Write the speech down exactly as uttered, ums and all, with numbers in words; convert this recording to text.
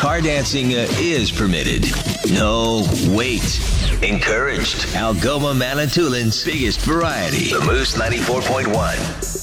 car dancing uh, is permitted. No, wait. Encouraged. Algoma Manitoulин's biggest variety. The Moose ninety-four point one.